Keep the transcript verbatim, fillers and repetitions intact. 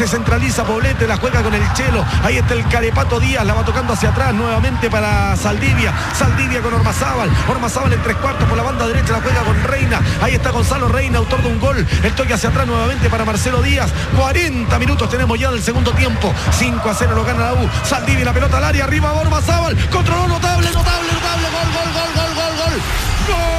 se centraliza Poblete, la juega con el Chelo, ahí está el Carepato Díaz, la va tocando hacia atrás nuevamente para Saldivia, Saldivia con Ormazábal, Ormazábal en tres cuartos por la banda derecha, la juega con Reina, ahí está Gonzalo Reina, autor de un gol, el toque hacia atrás nuevamente para Marcelo Díaz, cuarenta minutos tenemos ya del segundo tiempo, cinco a cero lo gana la U, Saldivia la pelota al área, arriba Ormazábal, controló notable, notable, notable, gol, gol, gol, gol, gol, gol, gol.